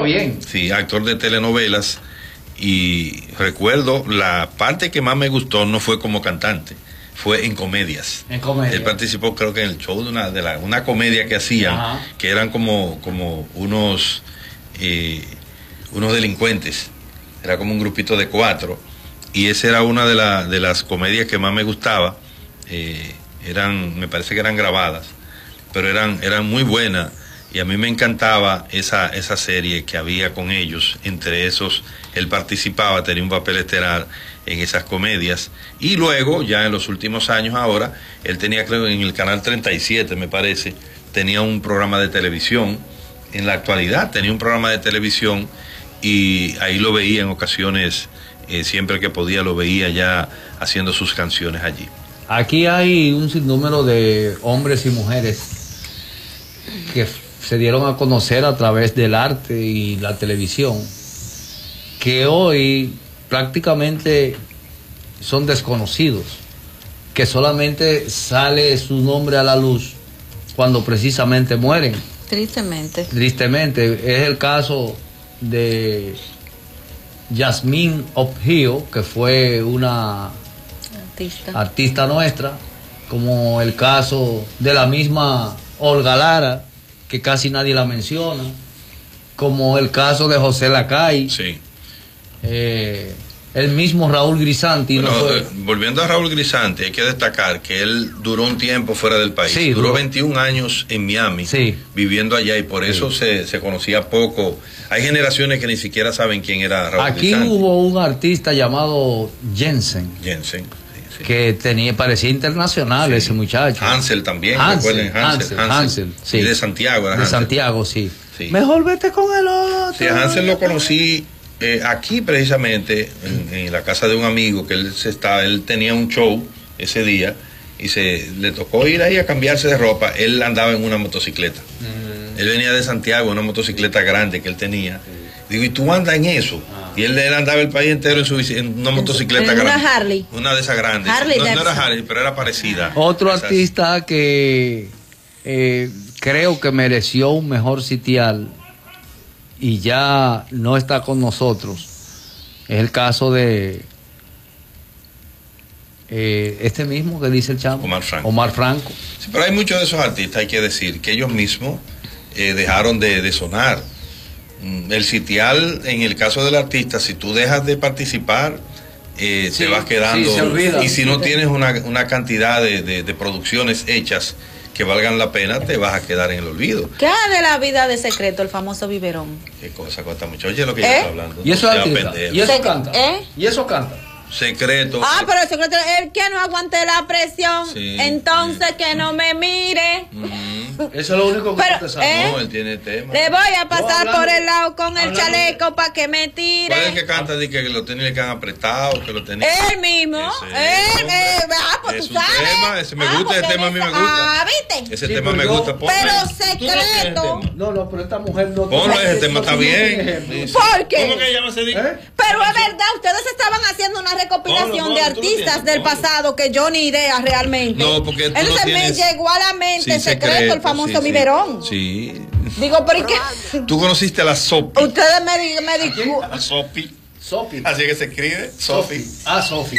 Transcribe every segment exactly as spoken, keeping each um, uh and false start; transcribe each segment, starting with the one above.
bien. Sí, actor de telenovelas. Y recuerdo, la parte que más me gustó no fue como cantante, fue en comedias. En comedia. Él participó, creo que en el show de una, de la, una comedia que hacían, ajá, que eran como, como unos, eh, unos delincuentes. Era como un grupito de cuatro. Y esa era una de, la, de las comedias que más me gustaba. Eh, eran, me parece que eran grabadas, pero eran, eran muy buenas. Y a mí me encantaba esa, esa serie que había con ellos. Entre esos, él participaba, tenía un papel estelar en esas comedias. Y luego, ya en los últimos años ahora, él tenía, creo, en el canal treinta y siete, me parece, tenía un programa de televisión. En la actualidad tenía un programa de televisión y ahí lo veía en ocasiones, eh, siempre que podía lo veía ya haciendo sus canciones allí. Aquí hay un sinnúmero de hombres y mujeres que se dieron a conocer a través del arte y la televisión, que hoy prácticamente son desconocidos, que solamente sale su nombre a la luz cuando precisamente mueren. Tristemente. Tristemente. Es el caso de Yasmín Opgio, que fue una artista. artista nuestra, como el caso de la misma Olga Lara, que casi nadie la menciona, como el caso de José Lacay, sí. eh, el mismo Raúl Grisanti. Bueno, no fue... volviendo a Raúl Grisanti, hay que destacar que él duró un tiempo fuera del país, sí, duró duró veintiún años en Miami, sí, viviendo allá, y por eso sí. se, se conocía poco. Hay generaciones que ni siquiera saben quién era Raúl Aquí Grisanti. hubo un artista llamado Jensen, Jensen. Sí. que tenía, parecía internacional, sí, ese muchacho. Hansel también, Hansel, recuerden, Hansel, Hansel, Hansel, Hansel, sí. Y de Santiago, era de Hansel. Santiago, sí. sí. Mejor vete con el otro. Sí, a Hansel lo conocí eh, aquí precisamente, en, en la casa de un amigo, que él, se está, él tenía un show ese día, y se le tocó ir ahí a cambiarse de ropa. Él andaba en una motocicleta. Mm. Él venía de Santiago, una motocicleta grande que él tenía. Sí. Digo, ¿y tú andas en eso? Ah. Y él, él andaba el país entero en, su, en una motocicleta en grande. Una Harley. Una de esas grandes. Harley no, no era Davidson. Harley, pero era parecida. Otro esas. artista que eh, creo que mereció un mejor sitial y ya no está con nosotros es el caso de eh, este mismo que dice el chamo, Omar Franco. Omar Franco. Sí, pero hay muchos de esos artistas, hay que decir, que ellos mismos eh, dejaron de, de sonar. El sitial, en el caso del artista, si tú dejas de participar, eh, sí, te vas quedando. Sí, se olvida. Y si no tienes una, una cantidad de, de, de producciones hechas que valgan la pena, te vas a quedar en el olvido. ¿Qué hay de la vida de Secreto, el famoso biberón? Qué cosa cuesta mucho. Oye, lo que ¿Eh? yo estoy hablando. Y eso no es artista. Y eso canta. ¿Eh? Y eso canta. Secreto. Ah, pero el secreto, el que no aguante la presión, sí, entonces sí. que no me mire. Mm-hmm. Eso es lo único que pero, te sabe. ¿eh? No, él tiene tema. Le voy a pasar no, por el lado con el chaleco de... para que me tire. ¿Cuál es el que canta? Dice que lo tenía que han apretado, que lo tenía. Él mismo. Él, eh, ah, pues es tú sabes. Tema, ese me ah, gusta, ese tema a mí me gusta. Ah, ¿viste? Ese sí, tema me yo, gusta. Ponme. Pero Secreto. No, no, pero esta mujer no. Ponlo, ese tema está bien. ¿Por qué? ¿Cómo que llama ese día? ¿Eh? Pero es verdad, ustedes estaban haciendo una recopilación ponlo, ponlo, de artistas del pasado que yo ni idea realmente. No, porque tú entonces no tienes... me llegó a la mente sí, secreto, secreto, el famoso sí, biberón. Sí. Digo, pero ¿y qué? Tú conociste a la Sopi. Ustedes me digan, me disculpan. La Sopi. Sopi. Así que se escribe Sofi. Ah, Sofi.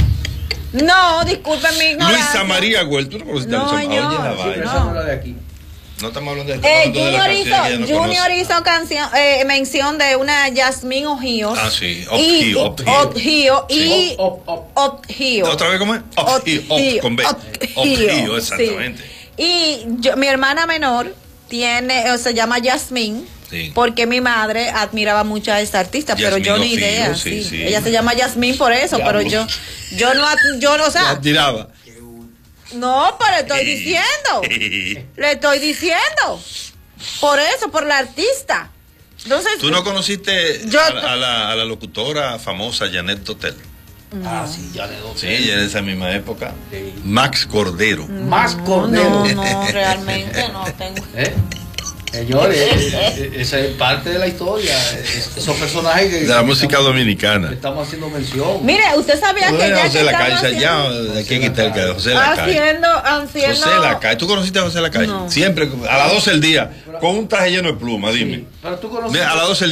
No, disculpen mi ignorancia. Luisa María Güell, tú no conociste no, a Luisa María. Oye, la Sí, vaina. no. No, de aquí. No estamos hablando de, Eh, hablando de Junior la hizo, canción, no Junior conoce. hizo canción, eh, mención de una Yasmín Ojíos. Ah, sí. Y Opgio. Y Opgio. ¿Otra vez cómo es? Opgio. Op, con B. Opgio, exactamente. Sí. Y yo, mi hermana menor tiene, o se llama Yasmín. Sí. Porque mi madre admiraba mucho a esta artista, Yasmín, pero yo ni idea. Sí, sí. Sí. Ella se llama Yasmín por eso, ya, pero yo, yo no, yo no, o sea. La admiraba. No, pero le estoy diciendo. Le estoy diciendo. Por eso, por la artista. Entonces, ¿tú no conociste yo, a, a, la, a la locutora famosa Janet Dotel? No. Ah, sí, Janet Dotel. Sí, ya en esa misma época. Sí. Max Cordero. No, Max Cordero. No, no, realmente no tengo. ¿Eh? Señores, esa es parte de la historia. Esos personajes que, de la que música estamos, dominicana. Que estamos haciendo mención. Mire, usted sabía que ya José que Lacay, haciendo... ya, ¿de quién quita el que José Lacay? Haciendo, haciendo... José Lacay, ¿tú conociste a José Lacay? No. Siempre, a las doce del día, con un traje lleno de plumas, dime. Sí, pero tú conociste... Mira, a las doce del día